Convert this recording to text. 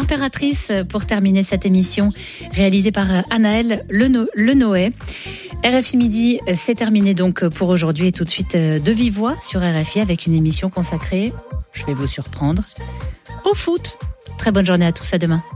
Impératrice pour terminer cette émission réalisée par Anaëlle Lenoé. RFI Midi, c'est terminé donc pour aujourd'hui et tout de suite de vive voix sur RFI avec une émission consacrée, je vais vous surprendre, au foot. Très bonne journée à tous, à demain.